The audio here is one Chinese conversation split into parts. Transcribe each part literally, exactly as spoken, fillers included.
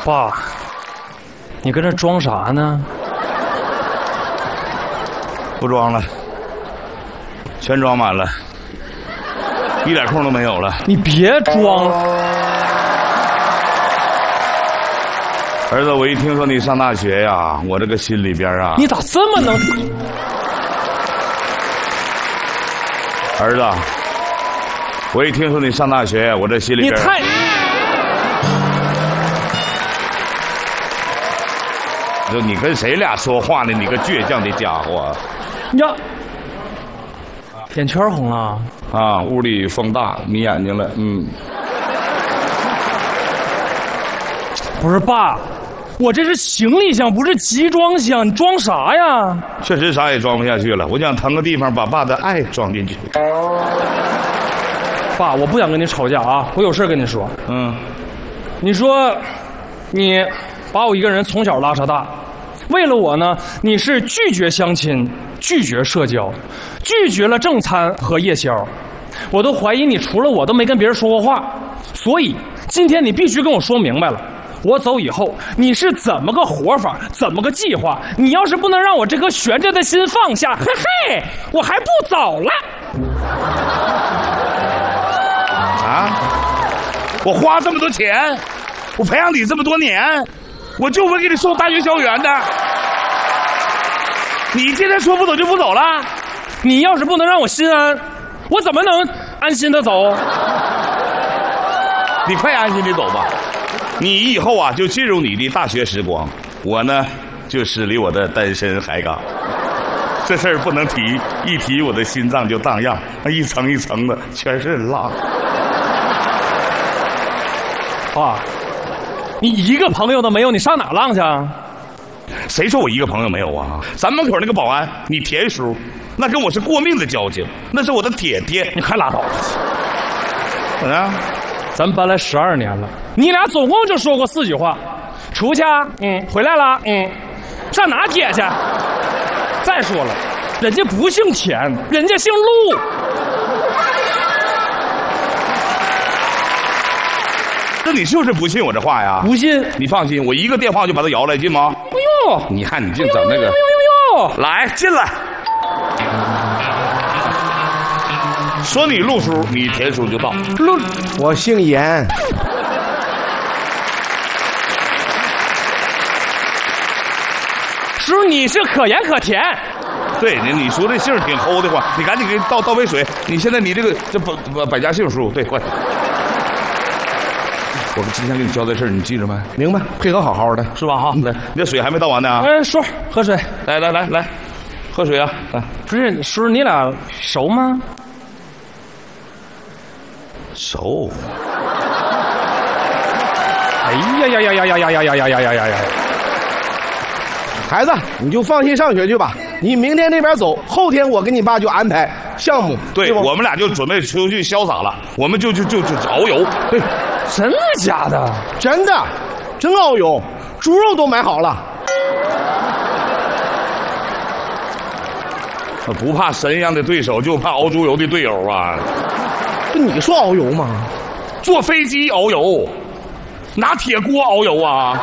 爸，你跟这装啥呢？ 不装了，全装满了，一点空都没有了。 你别装了。 儿子，我一听说你上大学呀，我这个心里边啊， 你咋这么能？ 儿子，我一听说你上大学，我这心里边你太…… 就你跟谁俩说话呢？你个倔强的家伙！ 呀，眼圈红了啊！屋里风大，迷眼睛了。嗯， 不是爸。我这是行李箱，不是集装箱，你装啥呀？ 确实啥也装不下去了，我想腾个地方把爸的爱装进去。 爸，我不想跟你吵架啊，我有事跟你说。 嗯， 你说，你把我一个人从小拉扯大，为了我呢，你是拒绝相亲，拒绝社交，拒绝了正餐和夜宵，我都怀疑你除了我都没跟别人说过话，所以今天你必须跟我说明白了。我走以后，你是怎么个活法，怎么个计划？你要是不能让我这颗悬着的心放下，嘿嘿，我还不走了。 啊！我花这么多钱，我培养你这么多年，我就为给你送大学校园的。你今天说不走就不走了？ 你要是不能让我心安，我怎么能安心的走？ 你快安心的走吧。你以后啊，就进入你的大学时光，我呢，就驶离我的单身海港。这事儿不能提，一提我的心脏就荡漾，一层一层的全是浪。 爸，你一个朋友都没有，你上哪浪去啊？ 谁说我一个朋友没有啊？咱门口那个保安，你田叔，那跟我是过命的交情，那是我的铁爹。 你快拉倒吧！ 怎么样？ 咱搬来十二年了，你俩总共就说过四句话：出去啊，嗯，回来了，嗯，上哪铁去？再说了，人家不姓田，人家姓陆。 那你是不是不信我这话呀？ 不信？ 你放心，我一个电话就把他摇来，信吗？ 哎呦， 你看你净整那个， 哎呦呦呦呦， 来进来。说你陆叔，你田叔就到。 陆， 我姓严。 叔，你是可盐可甜。 对，你你叔这姓挺齁的慌，你赶紧给倒倒杯水。你现在你这个这百百百家姓叔，对，快。我今天给你交代事儿，你记着没？ 明白，配合好好的， 是吧？哈， 来，你这水还没倒完呢。 哎，叔，喝水。 来来来来，喝水啊！来， 不是叔，你俩熟吗？ 熟。 哎呀呀呀呀呀呀呀呀呀呀呀呀！ 孩子，你就放心上学去吧。你明天那边走，后天我跟你爸就安排项目。 对， 对我们俩就准备出去潇洒了，我们就就就就遨游。对， 真的假的？ 真的，真遨游，猪肉都买好了。 不怕神一样的对手，就怕熬猪油的队友啊！ 不，你说遨游吗？ 坐飞机遨游，拿铁锅遨游啊！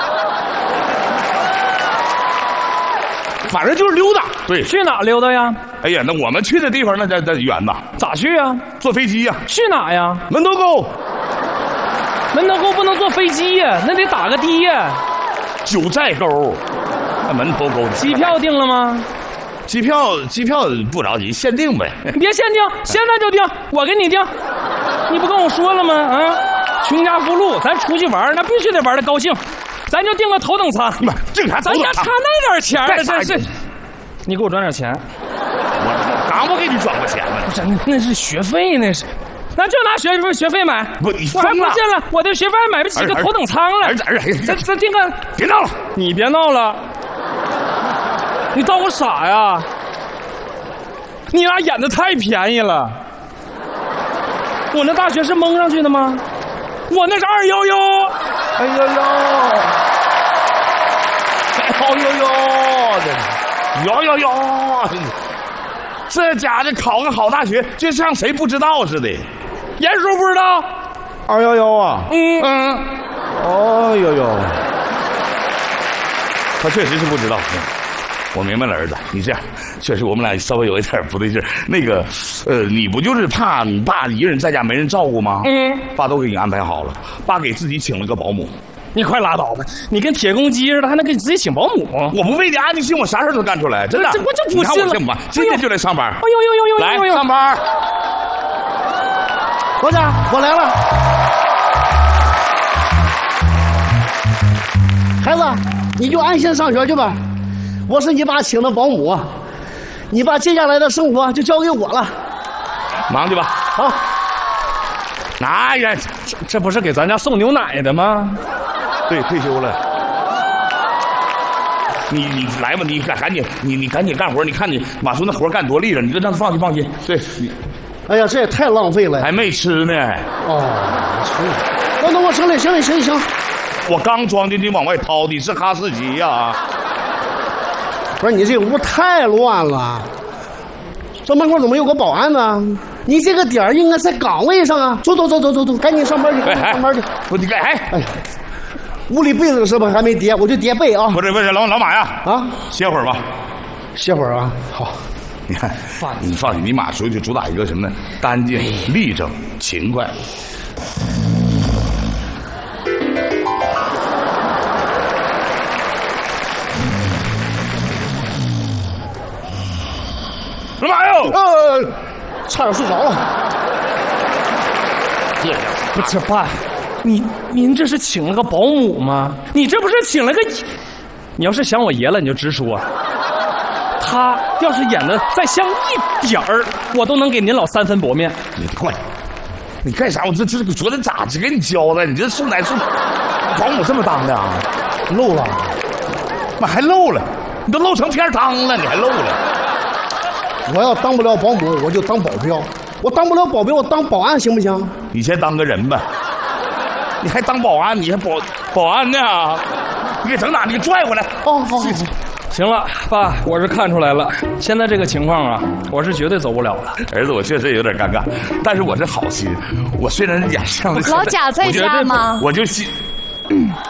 反正就是溜达。 对， 去哪溜达呀？ 哎呀，那我们去的地方那那那远呐， 咋去呀？ 坐飞机呀。 去哪呀？ 门头沟。 门头沟不能坐飞机呀，那得打个的呀。 九寨沟，那门头沟。 机票订了吗？ 机票机票不着急，限定呗。 别限定，现在就定，我给你定。你不跟我说了吗？啊，穷家富路，咱出去玩那必须得玩的高兴，咱就订个头等舱。 不，这还咱家差那点钱呢，真是。你给我转点钱。 我刚不给你转过钱呢？ 不是，那是学费，那是。咱就拿学费学费买。 不，你我还不信了，我的学费买不起个头等舱了。 儿子儿子， 咱咱订个。 别闹了， 你别闹了。你当我傻呀？你俩演的太便宜了。我那大学是蒙上去的吗？我那是二幺幺。 哎呦呦， 哎呦呦，呦呦呦，这家伙考个好大学，就像谁不知道似的。 严叔不知道。 二幺幺啊。 嗯嗯。哦呦呦， 他确实是不知道。我明白了，儿子，你这样确实我们俩稍微有一点不对劲儿。那个，呃，你不就是怕你爸一个人在家没人照顾吗？ 嗯， 爸都给你安排好了，爸给自己请了个保姆。 你快拉倒吧！你跟铁公鸡似的，还能给你自己请保姆？ 我不为你安，你信我啥事都干出来，真的。 这我就不信了。 你看我信不？今天就来上班。 哎呦呦呦呦！ 来上班。 老家，我来了。孩子，你就安心上学去吧。我是你爸请的保姆，你把接下来的生活就交给我了。 忙去吧。 好。 哪呀？ 这这不是给咱家送牛奶的吗？ 对，退休了。你你来吧，你赶赶紧，你你赶紧干活。你看你马叔那活干多利了，你就让他放心放心。对，你， 哎呀，这也太浪费了， 还没吃呢。 哦，吃。那那我行了，行了，行行。 我刚装进去往外掏，你是哈士奇呀、啊？ 不是你这屋太乱了，这门口怎么有个保安呢？你这个点儿应该在岗位上啊！走走走走走走，赶紧上班去，赶紧上班去！ 我你哎哎呀，屋里被子是不是还没叠？我就叠被啊！ 不是不是，老老马呀， 啊， 歇会儿吧， 歇会儿啊。好， 你看，你放心，你马叔就主打一个什么呢？干净、立正、勤快。老马哟， 呃，差点睡着了。 爹，不是爸，你您这是请了个保姆吗？你这不是请了个……你要是想我爷了，你就直说。他要是演的再像一点儿，我都能给您老三分薄面。 你快，你干啥？我这这昨天咋只给你教的？你这送奶送保姆这么当的啊？ 漏了， 妈还漏了？你都漏成片汤了，你还漏了？ 我要当不了保姆，我就当保镖。我当不了保镖，我当保安行不行？ 你先当个人吧。你还当保安？你还保保安呢？你给整哪？你给拽回来。 哦，好好好。 行了，爸，我是看出来了，现在这个情况啊，我是绝对走不了了。 儿子，我确实有点尴尬，但是我是好心。我虽然演像老贾在家吗？ 我就信。嗯